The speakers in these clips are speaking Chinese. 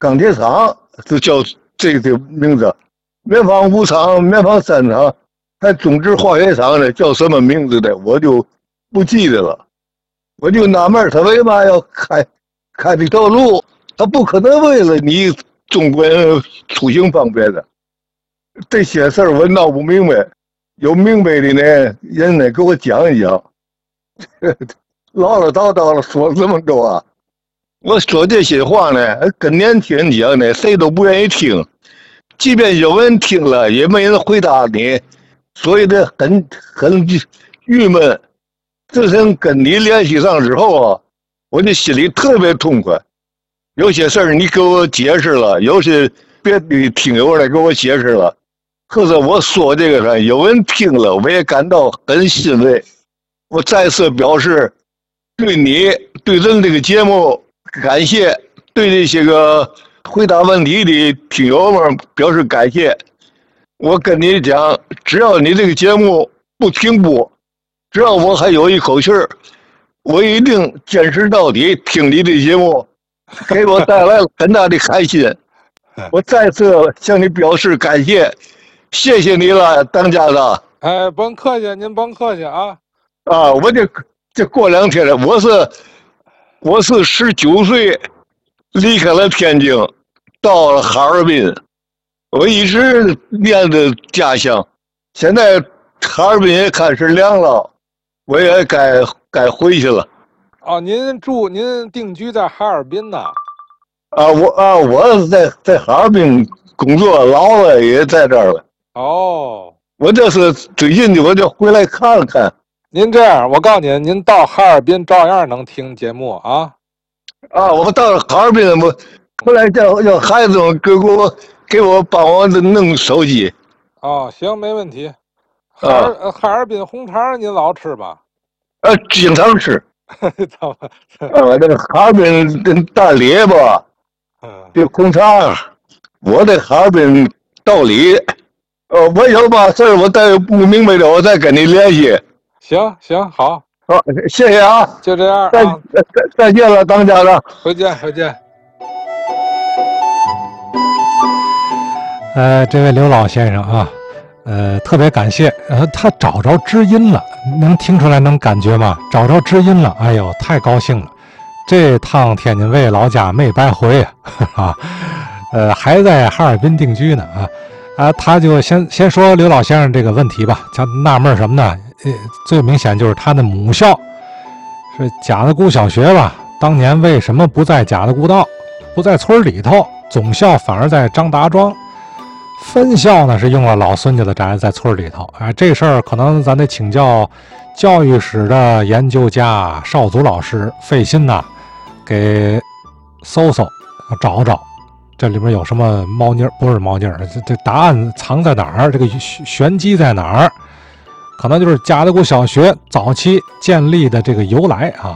钢铁厂就叫这个名字，棉纺物厂、棉纺三厂，还中植化学厂呢，叫什么名字的我就不记得了。我就纳闷他为嘛要开这条路，他不可能为了你中国人出行方便的。这些事儿我闹不明白，有明白的呢人呢给我讲一讲。唠唠叨叨的说这么多啊，我说这些话呢，跟年轻人讲呢，谁都不愿意听。即便有人听了，也没人回答你，所以呢，很郁闷。自从跟你联系上之后啊，我的心里特别痛快。有些事儿你给我解释了，有些别的听友来给我解释了，或者我说这个呢，有人听了，我也感到很欣慰。我再次表示对你对咱这个节目感谢，对这些个回答问题的听友们表示感谢。我跟你讲，只要你这个节目不停播，只要我还有一口气儿，我一定坚持到底，听你的节目，给我带来了很大的开心。我再次向你表示感谢，谢谢你了，当家的。 哎，甭客气，您甭客气啊。 啊，我这过2天了，我是19岁离开了天津，到了哈尔滨，我一直念着家乡，现在哈尔滨也开始凉了，我也该回去了。 哦，您定居在哈尔滨呐？ 我在哈尔滨工作，老了也在这儿了。 哦， 我这是最近的，我就回来看看。 您这样，我告诉您，您到哈尔滨照样能听节目啊。 我到了哈尔滨，我后来叫孩子们给我帮我弄手机。 哦，行，没问题。哈尔滨红肠您老吃吧？ 经常吃。 怎么？ 这个哈尔滨跟大列吧，这红肠，我在哈尔滨道里。我有嘛事儿，我再不明白的，我再跟你联系。 行，好， 谢谢啊， 就这样啊， 再见了，当家的， 回见。 这位刘老先生啊，特别感谢，他找着知音了，能听出来，能感觉吗？找着知音了，哎呦，太高兴了！这趟天津卫老家没白回啊，还在哈尔滨定居呢他就先说刘老先生这个问题吧，他纳闷什么呢？最明显就是他的母校是贾子固小学吧？当年为什么不在贾子固道，不在村里头，总校反而在张达庄？分校呢是用了老孙家的宅子在村里头这事儿可能咱得请教教育史的研究家少祖老师，费心呐给搜找找，这里面有什么猫腻儿？不是猫腻儿，这答案藏在哪儿？这个玄机在哪儿？可能就是贾子固小学早期建立的这个由来啊。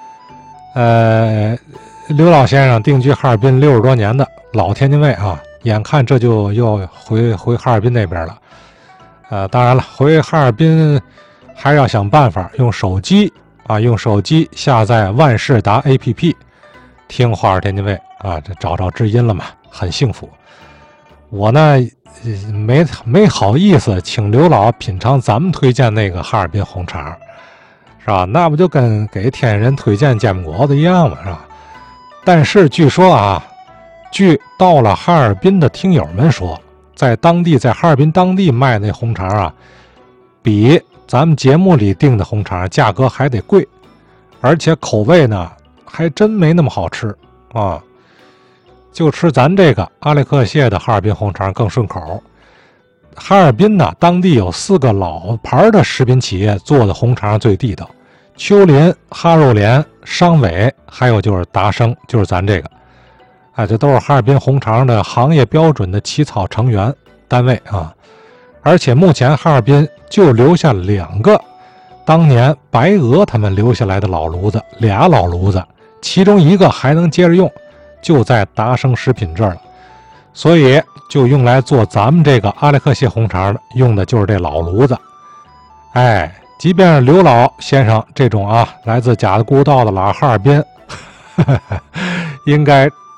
刘老先生定居哈尔滨60多年的老天津卫啊，眼看这就要回哈尔滨那边了。当然了，回哈尔滨还是要想办法用手机下载万事达 APP 听花儿天津卫啊，这找知音了嘛，很幸福。我呢没好意思请刘老品尝咱们推荐那个哈尔滨红肠，是吧？那不就跟给天津人推荐煎饼果子一样嘛，是吧？但是据说据到了哈尔滨的听友们说，在哈尔滨当地卖那红肠比咱们节目里订的红肠价格还得贵，而且口味呢还真没那么好吃啊。就吃咱这个阿列克谢的哈尔滨红肠更顺口。哈尔滨呢，当地有4个老牌的食品企业做的红肠最地道，秋林、哈肉莲、商伟，还有就是达生，就是咱这个这都是哈尔滨红肠的行业标准的起草成员单位啊。而且目前哈尔滨就留下2个当年白鹅他们留下来的老炉子，2老炉子，其中1个还能接着用，就在达生食品这儿了，所以就用来做咱们这个阿列克谢红肠的，用的就是这老炉子。即便是刘老先生这种来自贾子固道的老哈尔滨应该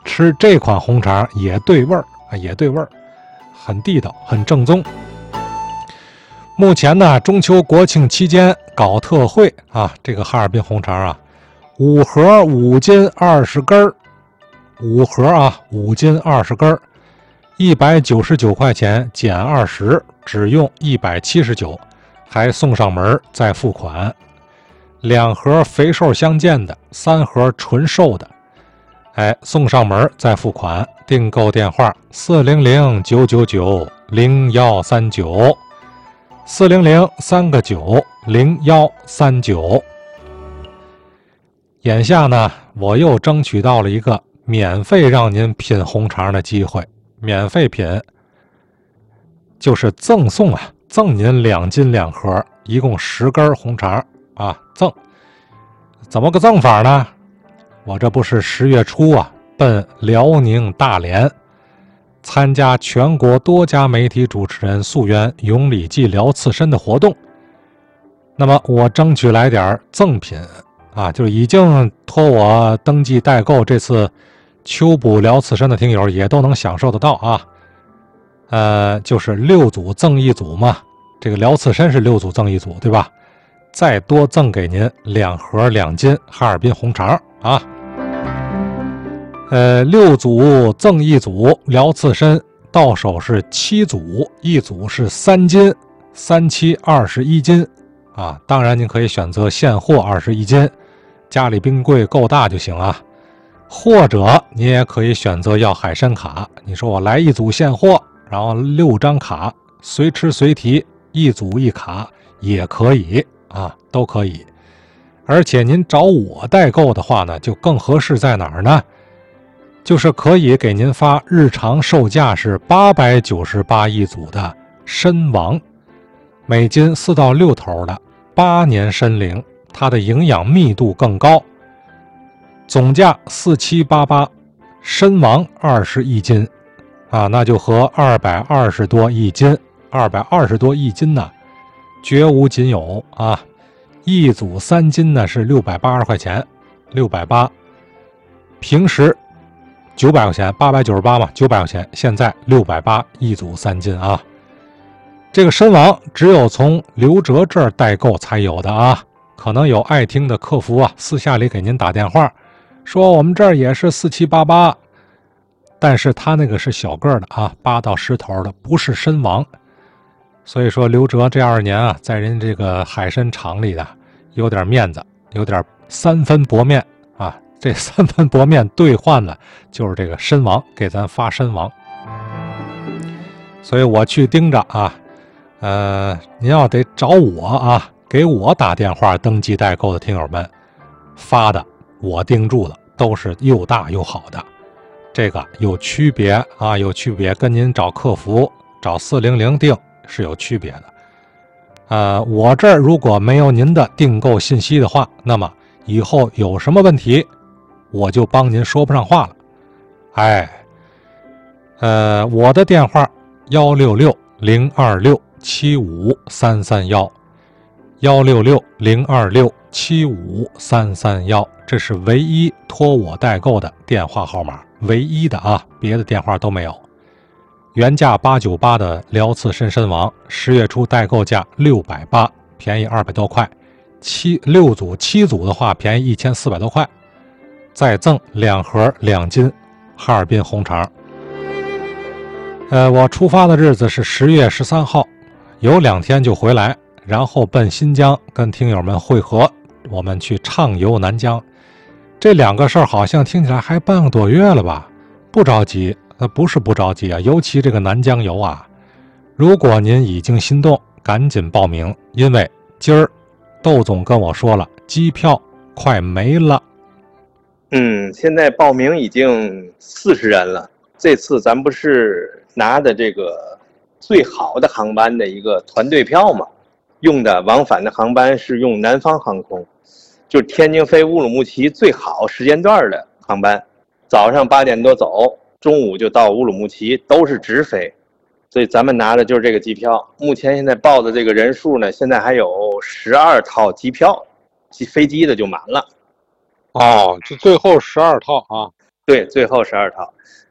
吃这款红肠也对味儿啊，也对味儿，很地道，很正宗。目前呢，中秋国庆期间搞特惠啊，这个哈尔滨红肠啊，5盒5斤20根，5盒啊5斤20根，199块钱减20，只用179，还送上门再付款。2盒肥瘦相间的，3盒纯瘦的，送上门再付款。订购电话400-999-0139。400-3个9-0139。眼下呢，我又争取到了一个免费让您品红肠的机会。免费品就是赠送啊，赠您2斤2盒，一共10根红肠啊，赠。怎么个赠法呢？我这不是10月初啊，奔辽宁大连参加全国多家媒体主持人溯源永礼祭辽刺参的活动，那么我争取来点赠品啊，就是已经托我登记代购这次秋补辽刺参的听友也都能享受得到啊。就是6组赠1组嘛，这个辽刺参是6组赠1组，对吧？再多赠给您2盒2斤哈尔滨红肠啊。6组赠1组辽刺参，到手是7组，1组是3斤，3、7、21斤啊。当然您可以选择现货21斤，家里冰柜够大就行啊。或者你也可以选择要海参卡，你说我来1组现货，然后6张卡，随吃随提，1组1卡也可以啊，都可以。而且您找我代购的话呢，就更合适在哪儿呢？就是可以给您发日常售价是8981组的参王，每斤4到6头的8年参龄，它的营养密度更高，总价4788，参王21斤啊，那就合220多1斤，220多1斤呢，绝无仅有啊。1组3斤呢是680块钱，680，平时900块钱，898嘛，900块钱，现在680 1组3斤啊。这个参王只有从刘哲这儿代购才有的啊，可能有爱听的客服啊，私下里给您打电话说我们这儿也是4788，但是他那个是小个的啊，8到10头的，不是参王。所以说刘哲这2年啊，在人这个海参厂里的有点面子，有点3分薄面啊。这3分薄面兑换的就是这个参王，给咱发参王。所以我去盯着啊，您要得找我啊，给我打电话登记代购的听友们发的，我盯住了，都是又大又好的。这个有区别啊，有区别，跟您找客服找400订是有区别的。我这儿如果没有您的订购信息的话，那么以后有什么问题我就帮您说不上话了。我的电话166-026-75331，166-026-75331，这是唯一托我代购的电话号码，唯一的啊，别的电话都没有。原价898的辽刺参参王，10月初代购价680，便宜200多块，6组7组的话便宜1400多块，再赠2盒2斤哈尔滨红肠。我出发的日子是10月13号，有2天就回来，然后奔新疆跟听友们会合，我们去畅游南疆。这2个事儿好像听起来还半个多月了吧？不着急，不是不着急啊，尤其这个南疆游啊，如果您已经心动，赶紧报名，因为今儿窦总跟我说了，机票快没了。 现在报名已经40人了。这次咱不是拿的这个最好的航班的一个团队票嘛，用的往返的航班是用南方航空，就天津飞乌鲁木齐最好时间段的航班，早上8点多走，中午就到乌鲁木齐，都是直飞。所以咱们拿的就是这个机票。目前现在报的这个人数呢，现在还有12套机票，飞机的就满了。 哦，就最后12套啊。 对，最后12套。